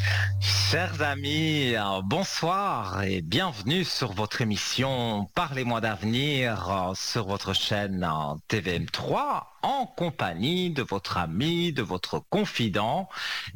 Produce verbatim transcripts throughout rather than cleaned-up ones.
Chers amis, euh, bonsoir et bienvenue sur votre émission Parlez-moi d'avenir euh, sur votre chaîne euh, T V M trois en compagnie de votre ami, de votre confident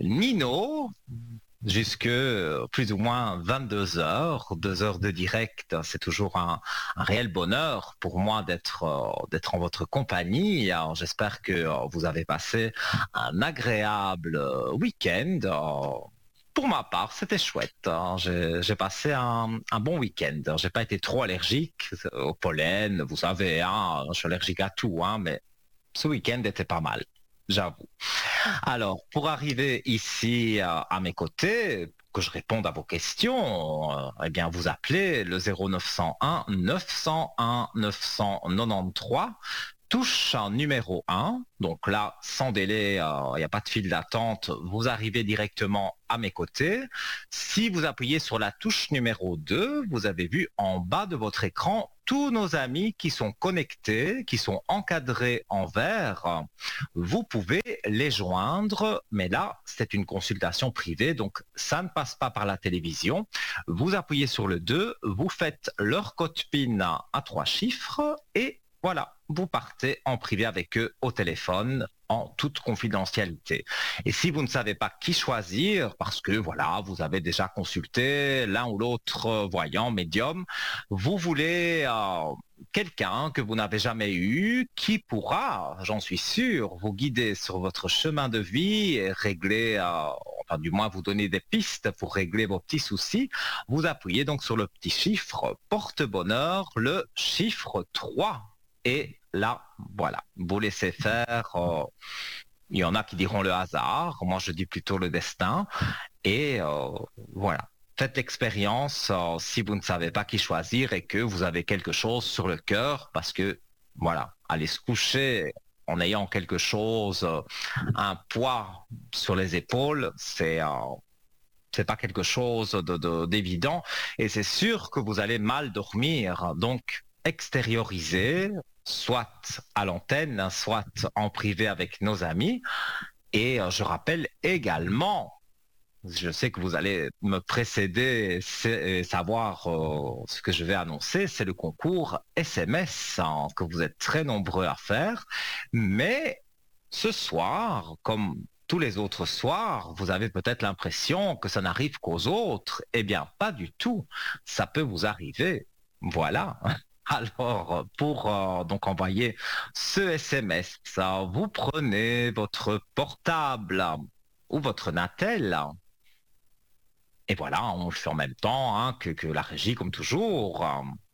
Nino jusque euh, plus ou moins vingt-deux heures, deux heures de direct. C'est toujours un, un réel bonheur pour moi d'être euh, d'être en votre compagnie. Alors, j'espère que euh, vous avez passé un agréable euh, week-end. Euh, pour ma part, c'était chouette, hein. J'ai j'ai passé un, un bon week-end. J'ai pas été trop allergique au pollen, vous savez, hein, je suis allergique à tout, hein, mais ce week-end était pas mal, j'avoue. Alors, pour arriver ici euh, à mes côtés, que je réponde à vos questions, euh, eh bien, vous appelez le zéro neuf cent un neuf cent un neuf cent quatre-vingt-treize, touche numéro un. Donc là, sans délai, il n'y a pas de file d'attente, vous arrivez directement à mes côtés. Si vous appuyez sur la touche numéro deux, vous avez vu en bas de votre écran tous nos amis qui sont connectés, qui sont encadrés en vert. Vous pouvez les joindre, mais là, c'est une consultation privée, donc ça ne passe pas par la télévision. Vous appuyez sur le deux, vous faites leur code PIN à trois chiffres et voilà, vous partez en privé avec eux au téléphone en toute confidentialité. Et si vous ne savez pas qui choisir, parce que voilà, vous avez déjà consulté l'un ou l'autre voyant, médium, vous voulez euh, quelqu'un que vous n'avez jamais eu, qui pourra, j'en suis sûr, vous guider sur votre chemin de vie et régler, euh, enfin du moins vous donner des pistes pour régler vos petits soucis, vous appuyez donc sur le petit chiffre porte-bonheur, le chiffre trois. Et là, voilà, vous laissez faire. Euh, il y en a qui diront le hasard, moi je dis plutôt le destin. Et euh, voilà, faites l'expérience euh, si vous ne savez pas qui choisir et que vous avez quelque chose sur le cœur, parce que voilà, aller se coucher en ayant quelque chose, euh, un poids sur les épaules, c'est euh, c'est pas quelque chose de, de- d'évident et c'est sûr que vous allez mal dormir. Donc, extérioriser, soit à l'antenne, soit en privé avec nos amis. Et euh, je rappelle également, je sais que vous allez me précéder et savoir euh, ce que je vais annoncer, c'est le concours S M S hein, que vous êtes très nombreux à faire. Mais ce soir, comme tous les autres soirs, vous avez peut-être l'impression que ça n'arrive qu'aux autres. Eh bien, pas du tout. Ça peut vous arriver. Voilà. Alors, pour euh, donc envoyer ce S M S, ça, vous prenez votre portable ou votre Natel. Et voilà, on le fait en même temps hein, que, que la régie, comme toujours.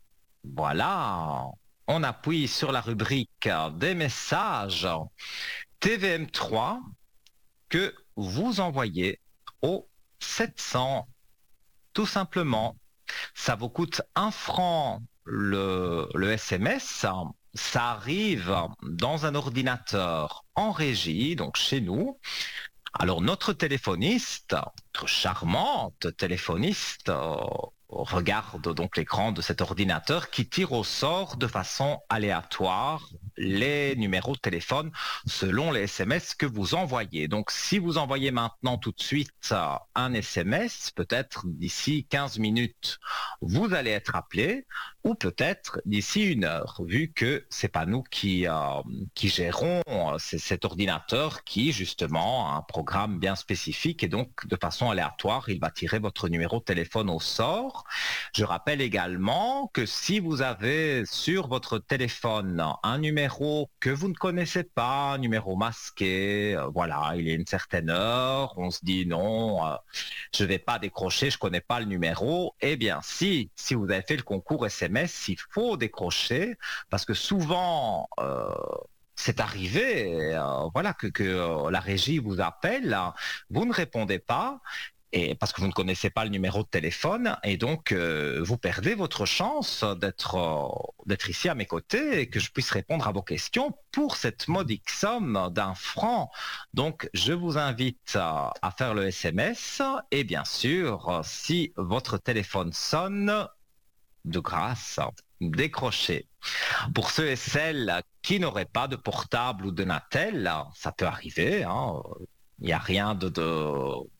Voilà, on appuie sur la rubrique des messages T V M trois que vous envoyez au sept cents, tout simplement. Ça vous coûte un franc le, le S M S. Ça arrive dans un ordinateur en régie, donc chez nous. Alors notre téléphoniste, notre charmante téléphoniste, euh, regarde donc l'écran de cet ordinateur qui tire au sort de façon aléatoire les numéros de téléphone selon les S M S que vous envoyez. Donc si vous envoyez maintenant tout de suite euh, un S M S, peut-être d'ici quinze minutes, vous allez être appelé ou peut-être d'ici une heure, vu que c'est pas nous qui, euh, qui gérons, c'est cet ordinateur qui justement a un programme bien spécifique et donc de façon aléatoire, il va tirer votre numéro de téléphone au sort. Je rappelle également que si vous avez sur votre téléphone un numéro que vous ne connaissez pas, un numéro masqué, euh, voilà, il est une certaine heure, on se dit non, euh, je vais pas décrocher, je connais pas le numéro. Eh bien, si, si vous avez fait le concours S M S, il faut décrocher parce que souvent, euh, c'est arrivé, euh, voilà, que, que euh, la régie vous appelle, vous ne répondez pas. Et parce que vous ne connaissez pas le numéro de téléphone et donc euh, vous perdez votre chance d'être euh, d'être ici à mes côtés et que je puisse répondre à vos questions pour cette modique somme d'un franc. Donc je vous invite à, à faire le S M S et bien sûr si votre téléphone sonne, de grâce, décrochez. Pour ceux et celles qui n'auraient pas de portable ou de Natel, ça peut arriver, hein, il n'y a rien de, de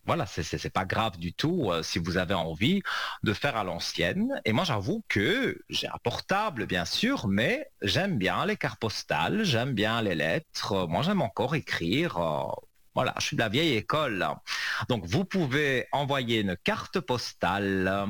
Voilà, c'est c'est c'est pas grave du tout euh, si vous avez envie de faire à l'ancienne. Et moi, j'avoue que j'ai un portable, bien sûr, mais j'aime bien les cartes postales, j'aime bien les lettres. Euh, Moi, j'aime encore écrire. euh, Voilà, je suis de la vieille école. Donc, vous pouvez envoyer une carte postale euh,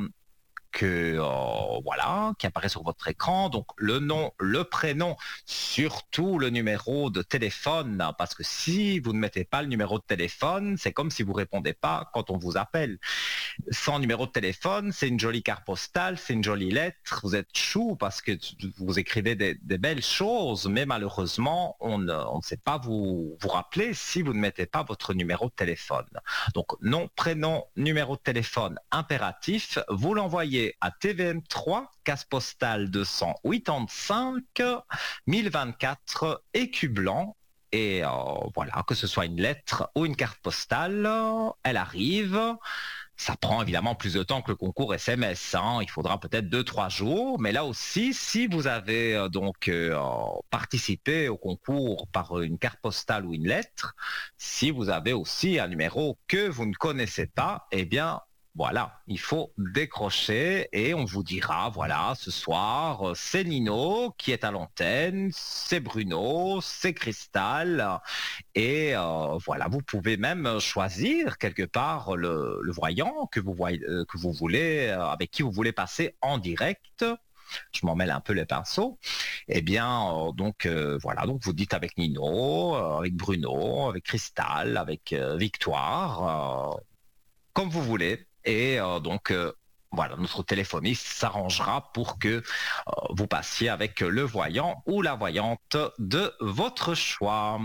que euh, voilà, qui apparaît sur votre écran. Donc le nom, le prénom, surtout le numéro de téléphone, hein, parce que si vous ne mettez pas le numéro de téléphone, c'est comme si vous répondez pas quand on vous appelle. Sans numéro de téléphone, c'est une jolie carte postale, c'est une jolie lettre. Vous êtes chou parce que vous écrivez des, des belles choses, mais malheureusement, on ne, on ne sait pas vous, vous rappeler si vous ne mettez pas votre numéro de téléphone. Donc, nom, prénom, numéro de téléphone impératif. Vous l'envoyez à T V M trois, case postale deux cent quatre-vingt-cinq, mille vingt-quatre, écu blanc. Et euh, voilà, que ce soit une lettre ou une carte postale, elle arrive. Ça prend évidemment plus de temps que le concours S M S, hein. Il faudra peut-être deux, trois jours. Mais là aussi, si vous avez euh, donc euh, participé au concours par une carte postale ou une lettre, si vous avez aussi un numéro que vous ne connaissez pas, eh bien, voilà, il faut décrocher et on vous dira, voilà, ce soir, euh, c'est Nino qui est à l'antenne, c'est Bruno, c'est Cristal. Et euh, voilà, vous pouvez même choisir quelque part le, le voyant que vous, voyez, euh, que vous voulez, euh, avec qui vous voulez passer en direct. Je m'en mêle un peu les pinceaux. Eh bien, euh, donc euh, voilà, donc vous dites avec Nino, euh, avec Bruno, avec Cristal, avec euh, Victoire, euh, comme vous voulez. Et euh, donc euh, voilà, notre téléphoniste s'arrangera pour que euh, vous passiez avec le voyant ou la voyante de votre choix.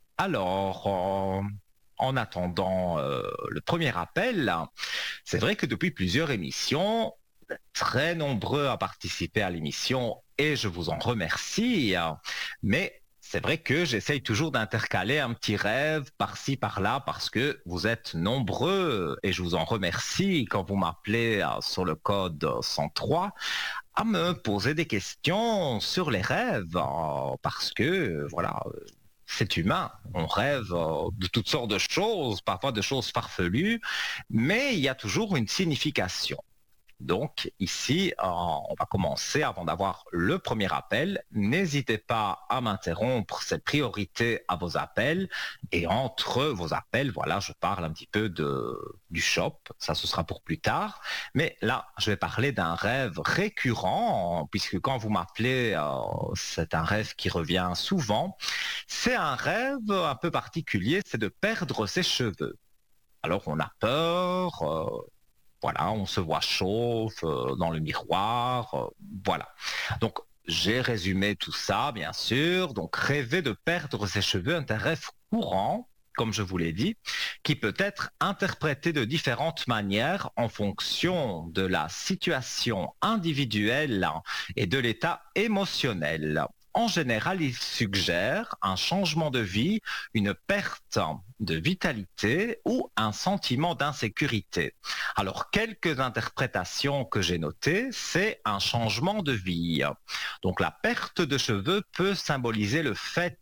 Alors, euh, en attendant euh, le premier appel, c'est vrai que depuis plusieurs émissions, vous êtes très nombreux à participer à l'émission et je vous en remercie. Mais c'est vrai que j'essaye toujours d'intercaler un petit rêve par-ci, par-là, parce que vous êtes nombreux et je vous en remercie quand vous m'appelez euh, sur le code cent trois à me poser des questions sur les rêves, euh, parce que, euh, voilà, c'est humain, on rêve euh, de toutes sortes de choses, parfois de choses farfelues, mais il y a toujours une signification. Donc ici, euh, on va commencer avant d'avoir le premier appel. N'hésitez pas à m'interrompre, c'est priorité à vos appels. Et entre vos appels, voilà, je parle un petit peu de, du shop, ça ce sera pour plus tard. Mais là, je vais parler d'un rêve récurrent, puisque quand vous m'appelez, euh, c'est un rêve qui revient souvent. C'est un rêve un peu particulier, c'est de perdre ses cheveux. Alors on a peur, euh, voilà, on se voit chauve euh, dans le miroir, euh, voilà. Donc, j'ai résumé tout ça, bien sûr. Donc, rêver de perdre ses cheveux est un rêve courant, comme je vous l'ai dit, qui peut être interprété de différentes manières en fonction de la situation individuelle et de l'état émotionnel. En général, il suggère un changement de vie, une perte de vitalité ou un sentiment d'insécurité. Alors, quelques interprétations que j'ai notées, c'est un changement de vie. Donc, la perte de cheveux peut symboliser le fait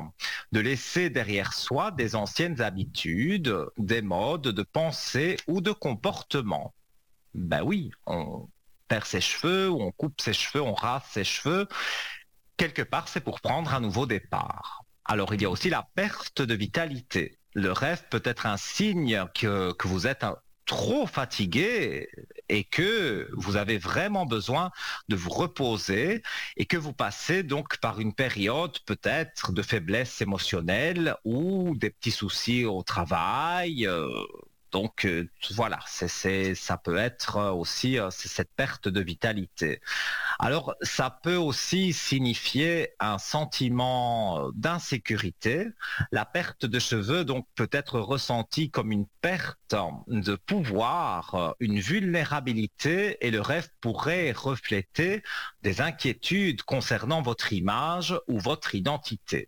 de laisser derrière soi des anciennes habitudes, des modes de pensée ou de comportement. Ben oui, on perd ses cheveux, on coupe ses cheveux, on rase ses cheveux. Quelque part, c'est pour prendre un nouveau départ. Alors, il y a aussi la perte de vitalité. Le rêve peut être un signe que, que vous êtes un, trop fatigué et que vous avez vraiment besoin de vous reposer et que vous passez donc par une période peut-être de faiblesse émotionnelle ou des petits soucis au travail. Euh, donc euh, voilà, c'est, c'est, ça peut être aussi euh, c'est cette perte de vitalité. Alors, ça peut aussi signifier un sentiment d'insécurité. La perte de cheveux, donc, peut être ressentie comme une perte de pouvoir, une vulnérabilité, et le rêve pourrait refléter des inquiétudes concernant votre image ou votre identité.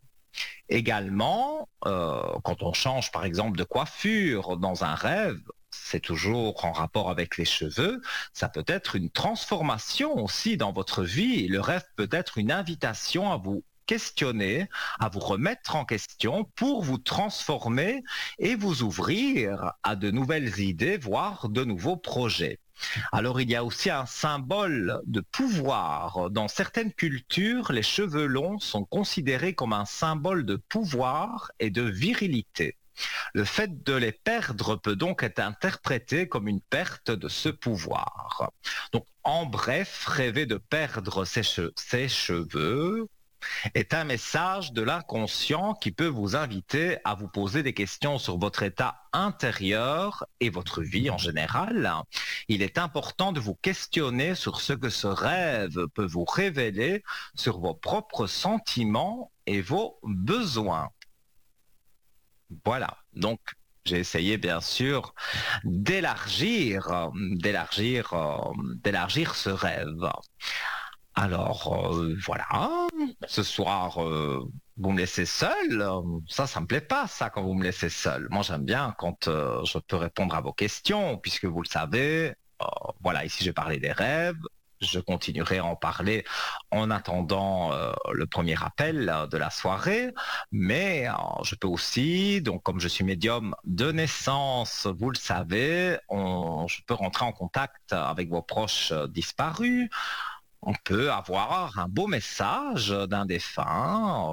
Également, euh, quand on change par exemple de coiffure dans un rêve, c'est toujours en rapport avec les cheveux, ça peut être une transformation aussi dans votre vie. Le rêve peut être une invitation à vous questionner, à vous remettre en question pour vous transformer et vous ouvrir à de nouvelles idées, voire de nouveaux projets. Alors il y a aussi un symbole de pouvoir. Dans certaines cultures, les cheveux longs sont considérés comme un symbole de pouvoir et de virilité. Le fait de les perdre peut donc être interprété comme une perte de ce pouvoir. Donc, en bref, rêver de perdre ses, che- ses cheveux est un message de l'inconscient qui peut vous inviter à vous poser des questions sur votre état intérieur et votre vie en général. Il est important de vous questionner sur ce que ce rêve peut vous révéler sur vos propres sentiments et vos besoins. Voilà, donc j'ai essayé bien sûr d'élargir, euh, d'élargir, euh, d'élargir ce rêve. Alors euh, voilà, ce soir euh, vous me laissez seul. euh, Ça, ça me plaît pas ça quand vous me laissez seul. Moi j'aime bien quand euh, je peux répondre à vos questions, puisque vous le savez. euh, voilà, ici j'ai parlé des rêves. Je continuerai à en parler en attendant euh, le premier appel euh, de la soirée, mais euh, je peux aussi, donc comme je suis médium de naissance, vous le savez, on- je peux rentrer en contact avec vos proches euh, disparus. On peut avoir un beau message d'un défunt